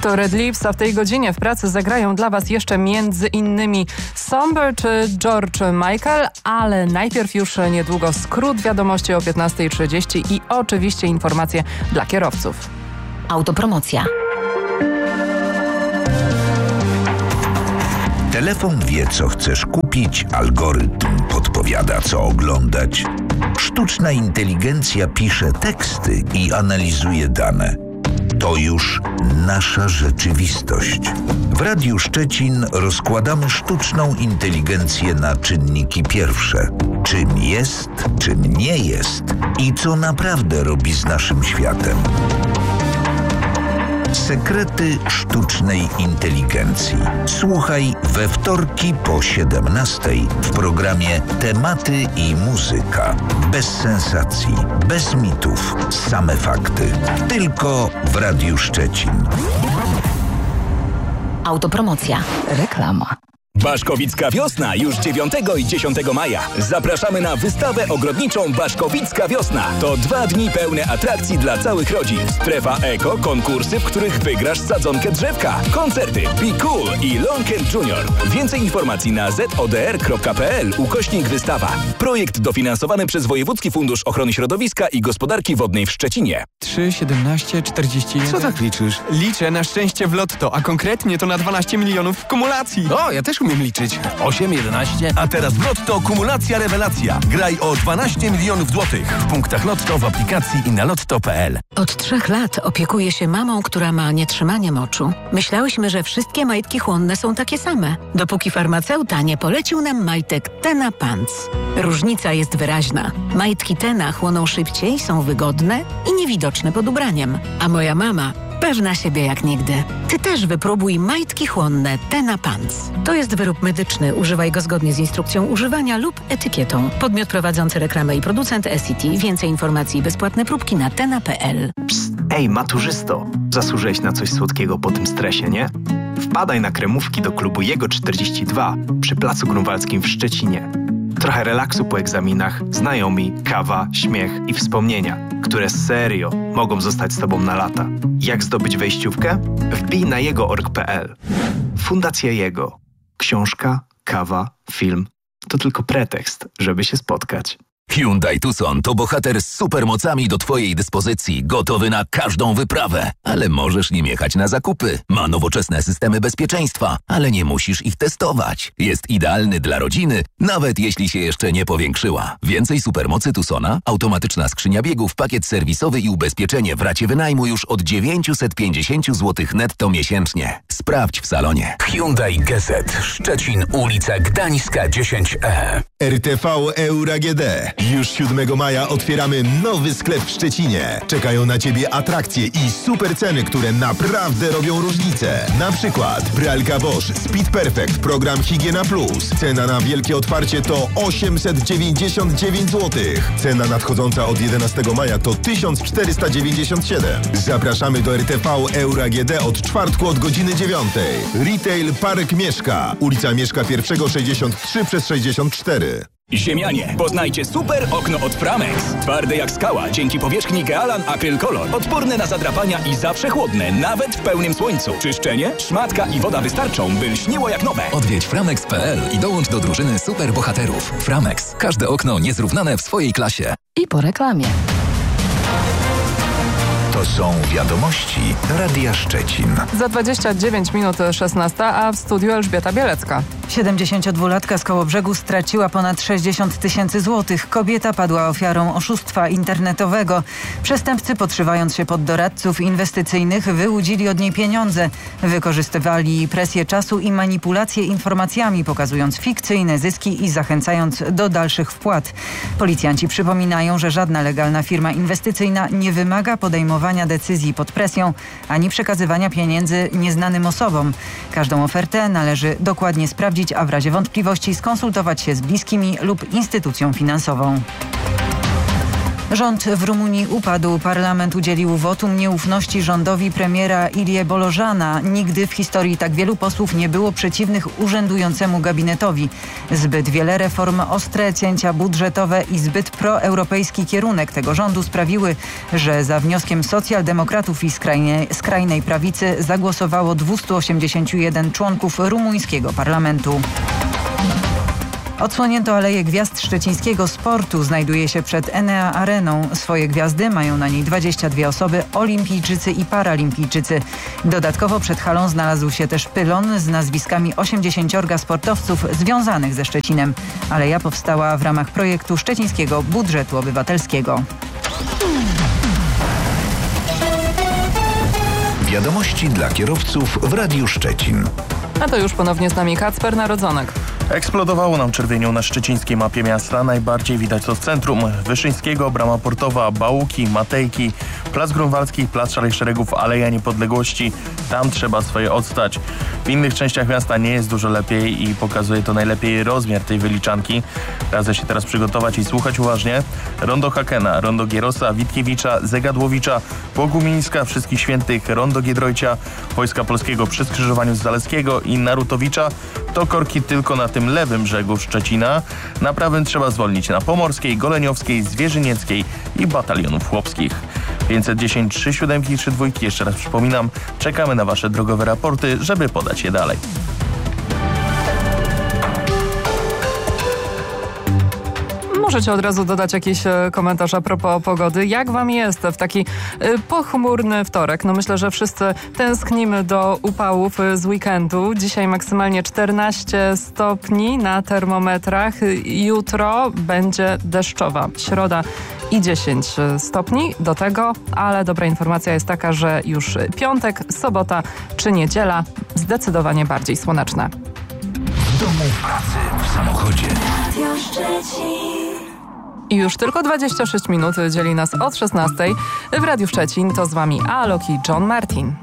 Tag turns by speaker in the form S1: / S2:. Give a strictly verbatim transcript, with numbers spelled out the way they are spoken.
S1: To Red Lips, a w tej godzinie w pracy zagrają dla Was jeszcze między innymi Somber czy George Michael, ale najpierw już niedługo skrót wiadomości o piętnasta trzydzieści i oczywiście informacje dla kierowców.
S2: Autopromocja.
S3: Telefon wie, co chcesz kupić, algorytm podpowiada, co oglądać. Sztuczna inteligencja pisze teksty i analizuje dane. To już nasza rzeczywistość. W Radiu Szczecin rozkładamy sztuczną inteligencję na czynniki pierwsze. Czym jest, czym nie jest i co naprawdę robi z naszym światem. Sekrety sztucznej inteligencji. Słuchaj we wtorki po siedemnastej w programie Tematy i muzyka. Bez sensacji, bez mitów, same fakty. Tylko w Radiu Szczecin.
S2: Autopromocja. Reklama.
S4: Baszkowicka Wiosna już dziewiątego i dziesiątego maja. Zapraszamy na wystawę ogrodniczą Baszkowicka Wiosna. To dwa dni pełne atrakcji dla całych rodzin. Strefa eko, konkursy, w których wygrasz sadzonkę drzewka, koncerty Be Cool i Lonken Junior. Więcej informacji na zodr kropka p l ukośnik wystawa. Projekt dofinansowany przez Wojewódzki Fundusz Ochrony Środowiska i Gospodarki Wodnej w Szczecinie.
S5: trzy, siedemnaście, czterdzieści jeden.
S6: Co tak liczysz?
S5: Liczę na szczęście w lotto, a konkretnie to na dwanaście milionów w kumulacji.
S6: O, ja też umiem liczyć. osiem, jedenaście.
S7: A teraz w Lotto kumulacja rewelacja. Graj o dwanaście milionów złotych. W punktach Lotto, w aplikacji i na lotto kropka p l.
S8: Od trzech lat opiekuję się mamą, która ma nietrzymanie moczu. Myślałyśmy, że wszystkie majtki chłonne są takie same, dopóki farmaceuta nie polecił nam majtek Tena Pants. Różnica jest wyraźna. Majtki Tena chłoną szybciej, są wygodne i niewidoczne pod ubraniem. A moja mama pewna siebie jak nigdy. Ty też wypróbuj majtki chłonne Tena Pants. To jest wyrób medyczny. Używaj go zgodnie z instrukcją używania lub etykietą. Podmiot prowadzący reklamę i producent S C T. Więcej informacji i bezpłatne próbki na tena kropka p l.
S9: Psst, ej maturzysto, zasłużyłeś na coś słodkiego po tym stresie, nie? Wpadaj na kremówki do klubu Jego czterdzieści dwa przy Placu Grunwaldzkim w Szczecinie. Trochę relaksu po egzaminach, znajomi, kawa, śmiech i wspomnienia, które serio mogą zostać z Tobą na lata. Jak zdobyć wejściówkę? Wbij na jego kropka org kropka p l. Fundacja Jego. Książka, kawa, film to tylko pretekst, żeby się spotkać.
S10: Hyundai Tucson to bohater z supermocami do Twojej dyspozycji, gotowy na każdą wyprawę. Ale możesz nim jechać na zakupy. Ma nowoczesne systemy bezpieczeństwa, ale nie musisz ich testować. Jest idealny dla rodziny, nawet jeśli się jeszcze nie powiększyła. Więcej supermocy Tucsona, automatyczna skrzynia biegów, pakiet serwisowy i ubezpieczenie w racie wynajmu już od dziewięćset pięćdziesiąt złotych netto miesięcznie. Sprawdź w salonie.
S11: Hyundai Geset, Szczecin, ulica Gdańska dziesięć E.
S12: R T V Euro A G D. Już siódmego maja otwieramy nowy sklep w Szczecinie. Czekają na Ciebie atrakcje i super ceny, które naprawdę robią różnicę. Na przykład pralka Bosch Speed Perfect, program Higiena Plus. Cena na wielkie otwarcie to osiemset dziewięćdziesiąt dziewięć złotych. Cena nadchodząca od jedenastego maja to tysiąc czterysta dziewięćdziesiąt siedem. Zapraszamy do R T V Euro A G D od czwartku od godziny dziewiątej. Retail Park Mieszka. Ulica Mieszka pierwszego sześćdziesiąt trzy przez sześćdziesiąt cztery.
S4: Ziemianie, poznajcie super okno od Framex. Twarde jak skała, dzięki powierzchni Gealan Acryl Color. Odporne na zadrapania i zawsze chłodne, nawet w pełnym słońcu. Czyszczenie, szmatka i woda wystarczą, by lśniło jak nowe.
S13: Odwiedź framex kropka p l i dołącz do drużyny super bohaterów. Framex. Każde okno niezrównane w swojej klasie.
S2: I po reklamie.
S3: To są wiadomości Radia Szczecin.
S1: Za dwadzieścia dziewięć minut szesnasta, a w studiu Elżbieta Bielecka.
S14: siedemdziesięciodwulatka z Kołobrzegu straciła ponad sześćdziesiąt tysięcy złotych. Kobieta padła ofiarą oszustwa internetowego. Przestępcy, podszywając się pod doradców inwestycyjnych, wyłudzili od niej pieniądze. Wykorzystywali presję czasu i manipulację informacjami, pokazując fikcyjne zyski i zachęcając do dalszych wpłat. Policjanci przypominają, że żadna legalna firma inwestycyjna nie wymaga podejmowania decyzji pod presją, ani przekazywania pieniędzy nieznanym osobom. Każdą ofertę należy dokładnie sprawdzić, a w razie wątpliwości skonsultować się z bliskimi lub instytucją finansową. Rząd w Rumunii upadł. Parlament udzielił wotum nieufności rządowi premiera Ilie Bolożana. Nigdy w historii tak wielu posłów nie było przeciwnych urzędującemu gabinetowi. Zbyt wiele reform, ostre cięcia budżetowe i zbyt proeuropejski kierunek tego rządu sprawiły, że za wnioskiem socjaldemokratów i skrajnej, skrajnej prawicy zagłosowało dwieście osiemdziesiąt jeden członków rumuńskiego parlamentu. Odsłonięto Aleję Gwiazd Szczecińskiego Sportu. Znajduje się przed Enea Areną. Swoje gwiazdy mają na niej dwadzieścia dwie osoby, olimpijczycy i paralimpijczycy. Dodatkowo przed halą znalazł się też pylon z nazwiskami osiemdziesięciorga sportowców związanych ze Szczecinem. Aleja powstała w ramach projektu Szczecińskiego Budżetu Obywatelskiego.
S3: Wiadomości dla kierowców w Radiu Szczecin.
S1: A to już ponownie z nami Kacper Narodzonek.
S15: Eksplodowało nam czerwienią na szczecińskiej mapie miasta. Najbardziej widać to z centrum Wyszyńskiego, Brama Portowa, Bałuki, Matejki, Plac Grunwaldzki, Plac Szarych Szeregów, Aleja Niepodległości. Tam trzeba swoje odstać. W innych częściach miasta nie jest dużo lepiej i pokazuje to najlepiej rozmiar tej wyliczanki. Radzę się teraz przygotować i słuchać uważnie. Rondo Hakena, Rondo Gierosa, Witkiewicza, Zegadłowicza, Bogumińska, Wszystkich Świętych, Rondo Giedroycia, Wojska Polskiego przy skrzyżowaniu z Zaleskiego i Narutowicza. To korki tylko na tym lewym brzegu Szczecina. Na prawym trzeba zwolnić na Pomorskiej, Goleniowskiej, Zwierzynieckiej i Batalionów Chłopskich. pięćset dziesięć trzy siódemki trzy dwójki. Jeszcze raz przypominam, czekamy na Wasze drogowe raporty, żeby podać je dalej.
S1: Możecie od razu dodać jakiś komentarz a propos pogody. Jak wam jest w taki pochmurny wtorek? No myślę, że wszyscy tęsknimy do upałów z weekendu. Dzisiaj maksymalnie czternaście stopni na termometrach. Jutro będzie deszczowa. Środa i dziesięć stopni do tego, ale dobra informacja jest taka, że już piątek, sobota czy niedziela zdecydowanie bardziej słoneczne.
S3: W domu, w pracy, w samochodzie.
S1: I już tylko dwadzieścia sześć minut dzieli nas od szesnastej. W Radiu Szczecin to z wami Alok i John Martin.